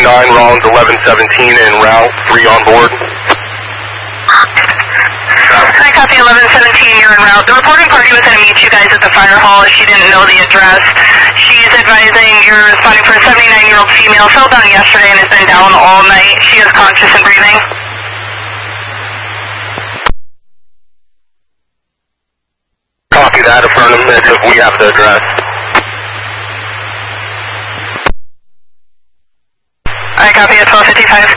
Rollins 1117 and route 3 on board. Hi, copy 1117, you're en route. The reporting party was going to meet you guys at the fire hall. She didn't know the address. She's advising you're responding for a 79-year-old female, fell down yesterday and has been down all night. She is conscious and breathing. Copy that, affirmative, we have the address. I copy at 1255.